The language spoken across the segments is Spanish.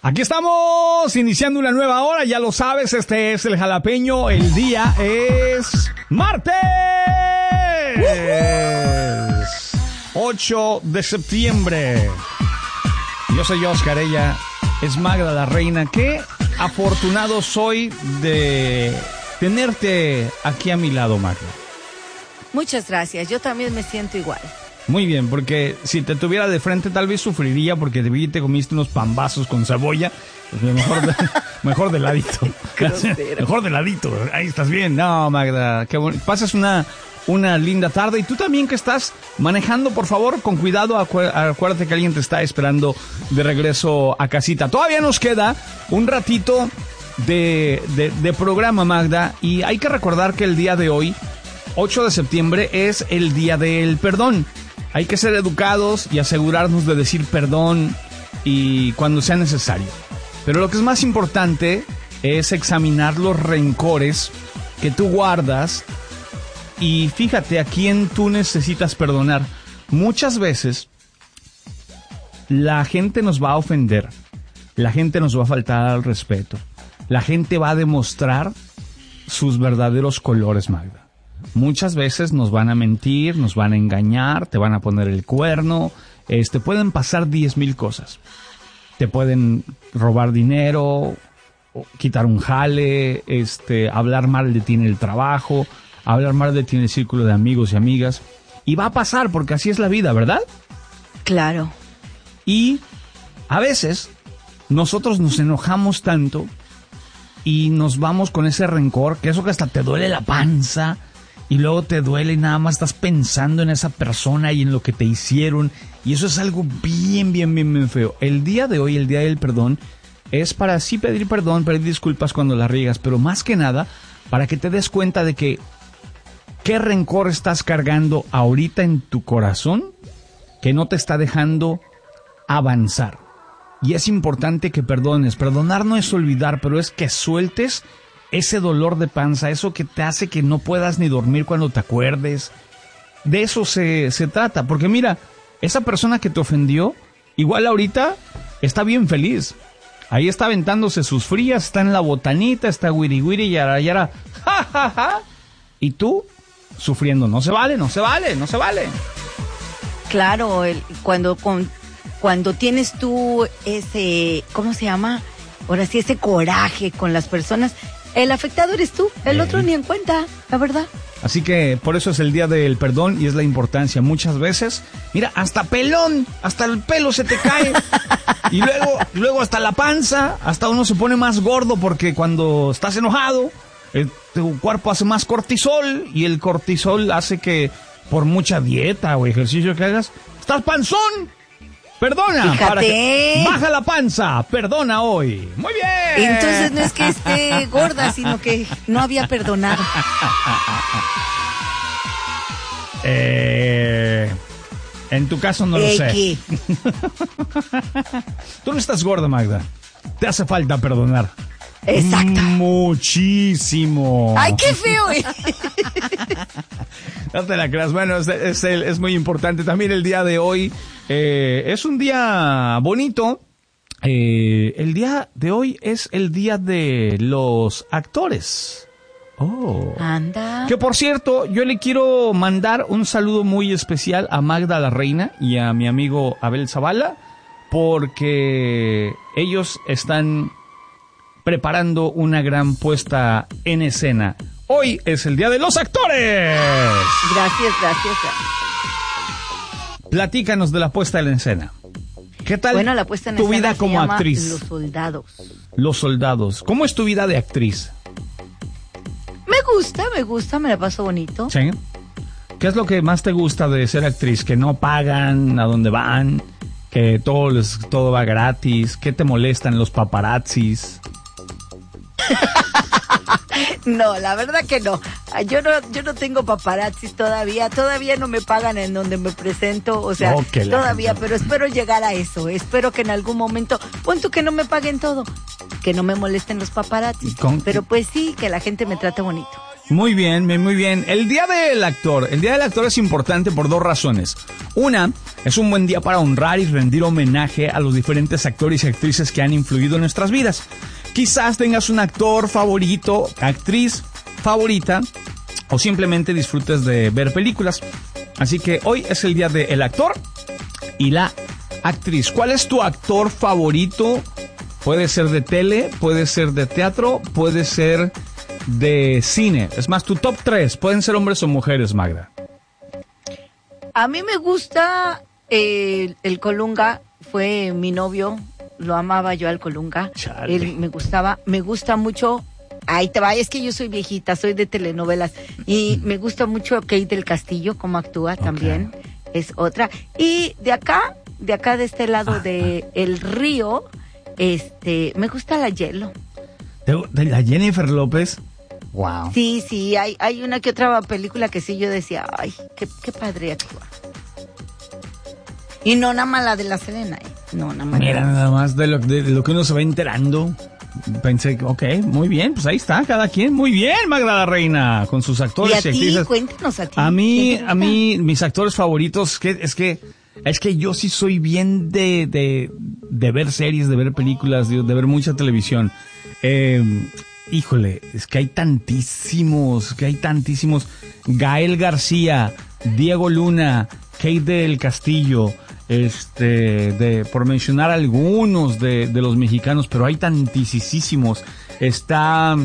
Aquí estamos, iniciando una nueva hora, ya lo sabes, este es el Jalapeño, el día es martes, 8 de septiembre. Yo soy Oscar, ella es Magda la Reina. Qué afortunado soy de tenerte aquí a mi lado, Magda. Muchas gracias, yo también me siento igual. Muy bien, porque si te tuviera de frente tal vez sufriría porque te comiste unos pambazos con cebolla. Pues mejor de ladito. Mejor de ladito. Ahí estás bien. No, Magda, qué bueno. Pasas una linda tarde. Y tú también que estás manejando, por favor, con cuidado. Acuérdate que alguien te está esperando de regreso a casita. Todavía nos queda un ratito de programa, Magda. Y hay que recordar que el día de hoy, 8 de septiembre, es el día del perdón. Hay que ser educados y asegurarnos de decir perdón y cuando sea necesario. Pero lo que es más importante es examinar los rencores que tú guardas y fíjate a quién tú necesitas perdonar. Muchas veces la gente nos va a ofender, la gente nos va a faltar al respeto, la gente va a demostrar sus verdaderos colores, Magda. Muchas veces nos van a mentir, nos van a engañar, te van a poner el cuerno, pueden pasar 10,000 cosas. Te pueden robar dinero, quitar un jale, hablar mal de ti en el trabajo, hablar mal de ti en el círculo de amigos y amigas. Y va a pasar porque así es la vida, ¿verdad? Claro. Y a veces nosotros nos enojamos tanto y nos vamos con ese rencor, que eso que hasta te duele la panza. Y luego te duele y nada más estás pensando en esa persona y en lo que te hicieron. Y eso es algo bien feo. El día de hoy, el día del perdón, es para sí pedir perdón, pedir disculpas cuando la riegas. Pero más que nada, para que te des cuenta de que qué rencor estás cargando ahorita en tu corazón que no te está dejando avanzar. Y es importante que perdones. Perdonar no es olvidar, pero es que sueltes ese dolor de panza, eso que te hace que no puedas ni dormir cuando te acuerdes. De eso se trata. Porque mira, esa persona que te ofendió, igual ahorita está bien feliz. Ahí está aventándose sus frías, está en la botanita, está wiri wiri, yara yara, ja ja ja. Y tú sufriendo. No se vale. Claro, cuando tienes tú ese, ¿cómo se llama? Ahora sí, ese coraje con las personas. El afectado eres tú, el otro ni en cuenta, la verdad. Así que por eso es el día del perdón y es la importancia. Muchas veces, mira, hasta pelón, hasta el pelo se te cae. Y luego hasta la panza, hasta uno se pone más gordo porque cuando estás enojado, tu cuerpo hace más cortisol y el cortisol hace que por mucha dieta o ejercicio que hagas, estás panzón. Perdona, fíjate. Baja la panza, perdona hoy. Muy bien. Entonces no es que esté gorda, sino que no había perdonado. En tu caso no lo sé. ¿Qué? Tú no estás gorda, Magda. Te hace falta perdonar. Exacto. Muchísimo. ¡Ay, qué feo! No te la creas. Bueno, es muy importante. También el día de hoy es un día bonito. El día de hoy es el día de los actores. Oh. Anda. Que por cierto, yo le quiero mandar un saludo muy especial a Magda la Reina y a mi amigo Abel Zavala, porque ellos están preparando una gran puesta en escena. Hoy es el día de los actores. Gracias. Platícanos de la puesta en escena. ¿Qué tal la puesta en tu escena vida como actriz? Los soldados. Los soldados. ¿Cómo es tu vida de actriz? Me gusta, me la paso bonito. ¿Sí? ¿Qué es lo que más te gusta de ser actriz? ¿Que no pagan a dónde van? ¿Que todo va gratis? ¿Qué te molestan los paparazzis? No, la verdad que no. Yo no tengo paparazzis todavía no me pagan en donde me presento, o sea, todavía, pero espero llegar a eso, espero que en algún momento, pon tú que no me paguen todo, que no me molesten los paparazzis, pero pues sí, que la gente me trate bonito. Muy bien, muy bien. El Día del Actor es importante por 2 razones. Una, es un buen día para honrar y rendir homenaje a los diferentes actores y actrices que han influido en nuestras vidas. Quizás tengas un actor favorito, actriz favorita, o simplemente disfrutes de ver películas. Así que hoy es el Día del Actor y la actriz. ¿Cuál es tu actor favorito? Puede ser de tele, puede ser de teatro, puede ser de cine. Es más, tu top 3. Pueden ser hombres o mujeres, Magda. A mí me gusta el Colunga. Fue mi novio. Lo amaba yo al Colunga. Chale. Él me gusta mucho. Ahí te va, es que yo soy viejita, soy de telenovelas. Y me gusta mucho Kate del Castillo, cómo actúa también. Es otra. Y de acá de este lado de el río, me gusta la Hielo. ¿De la Jennifer López? Wow. Sí, hay una que otra película que sí yo decía, ay, qué padre actúa. Y no nada más la de la Selena, no nada más. Mira, nada más de lo que uno se va enterando. Pensé, muy bien, pues ahí está, cada quien. Muy bien, Magda la Reina, con sus actores y actrices. Cuéntanos a ti. A mí, mis actores favoritos, es que yo sí soy bien de ver series, de ver películas, de ver mucha televisión. Híjole, es que hay tantísimos. Gael García, Diego Luna, Kate del Castillo, por mencionar algunos de los mexicanos, pero hay tantísimos. Está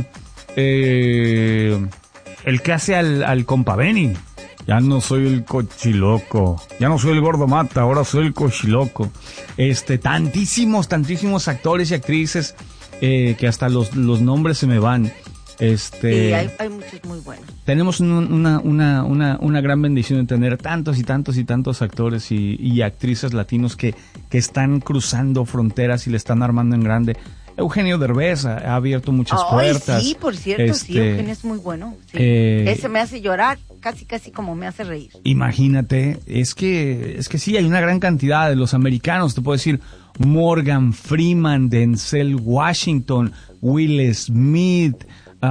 el que hace al compa Benny. Ya no soy el cochiloco, ya no soy el gordo mata, ahora soy el cochiloco. Tantísimos actores y actrices que hasta los nombres se me van. Sí, hay muchos muy buenos. Tenemos una gran bendición de tener tantos actores y actrices latinos que están cruzando fronteras y le están armando en grande. Eugenio Derbez ha abierto muchas puertas. Sí, por cierto, sí, Eugenio es muy bueno. Sí. Ese me hace llorar, casi como me hace reír. Imagínate, es que sí, hay una gran cantidad de los americanos, te puedo decir, Morgan Freeman, Denzel Washington, Will Smith,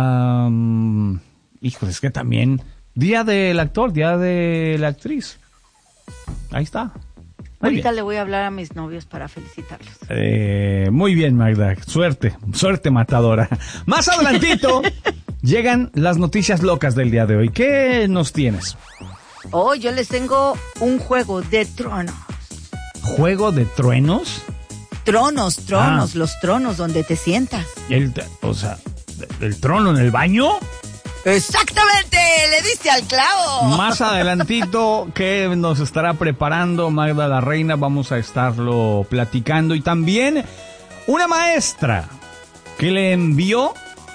híjole, es que también Día del Actor, Día de la Actriz. Ahí está. Ahorita le voy a hablar a mis novios para felicitarlos. Muy bien, Magda. Suerte matadora. Más adelantito llegan las noticias locas del día de hoy. ¿Qué nos tienes? Yo les tengo un juego de tronos. ¿Juego de truenos? Tronos, los tronos donde te sientas. ¿El trono en el baño? ¡Exactamente! ¡Le diste al clavo! Más adelantito, que nos estará preparando Magda la Reina, vamos a estarlo platicando. Y también una maestra que le envió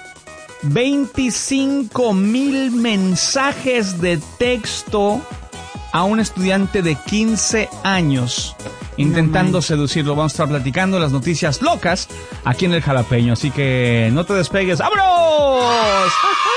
25,000 mensajes de texto a un estudiante de 15 años intentando seducirlo. Vamos a estar platicando las noticias locas aquí en El Jalapeño, así que no te despegues. ¡Vámonos!